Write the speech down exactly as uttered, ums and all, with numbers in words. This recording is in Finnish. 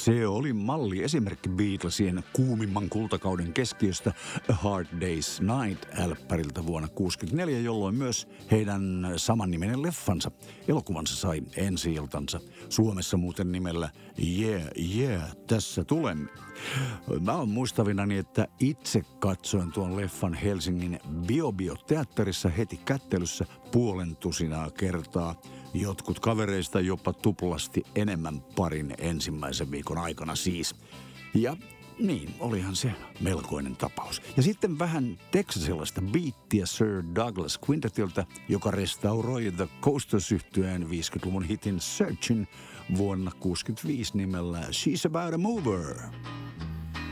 Se oli malli esimerkki Beatlesien kuumimman kultakauden keskiöstä A Hard Day's Night-älppäriltä vuonna kuusikymmentäneljä, jolloin myös heidän samanniminen leffansa, elokuvansa sai ensi-iltansa. Suomessa muuten nimellä Yeah, yeah, tässä tulemme. Mä oon muistavinani, että itse katsoin tuon leffan Helsingin Bio-Bio-teatterissa heti kättelyssä puolen tusinaa kertaa. Jotkut kavereista jopa tuplasti enemmän parin ensimmäisen viikon aikana siis. Ja niin, olihan se melkoinen tapaus. Ja sitten vähän teksasilaista biittiä Sir Douglas Quintetiltä, joka restauroi The Coasters-yhtyeen viisikymmentäluvun hitin Searchin vuonna kuusikymmentäviisi nimellä She's About a Mover.